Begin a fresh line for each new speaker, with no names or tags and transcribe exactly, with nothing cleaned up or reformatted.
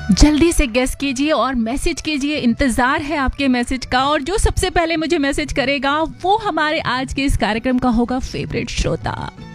जल्दी से गेस कीजिए और मैसेज कीजिए, इंतजार है आपके मैसेज का। और जो सबसे पहले मुझे मैसेज करेगा वो हमारे आज के इस कार्यक्रम का होगा फेवरेट श्रोता।